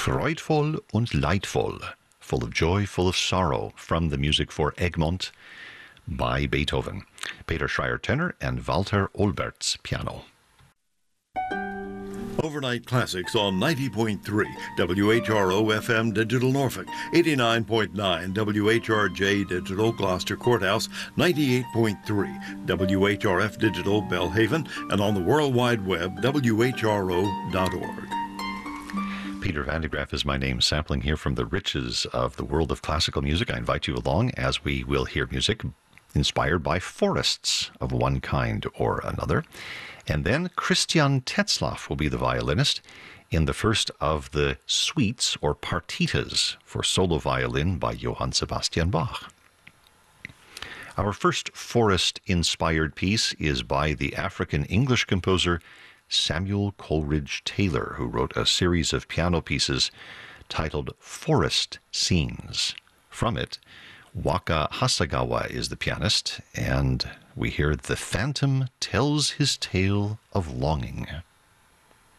Freudvoll und leidvoll, full of joy, full of sorrow, from the music for Egmont by Beethoven. Peter Schreier tenor and Walter Olbertz piano. Overnight Classics on 90.3 WHRO FM Digital Norfolk, 89.9 WHRJ Digital Gloucester Courthouse, 98.3 WHRF Digital Belhaven, and on the World Wide Web, WHRO.org. Peter Van de Graaff is my name, sampling here from the riches of the world of classical music. I invite you along as we will hear music inspired by forests of one kind or another. And then Christian Tetzlaff will be the violinist in the first of the suites or partitas for solo violin by Johann Sebastian Bach. Our first forest-inspired piece is by the African-English composer Samuel Coleridge Taylor, who wrote a series of piano pieces titled Forest Scenes. From it, Waka Hasagawa is the pianist, and we hear The Phantom Tells His Tale of Longing.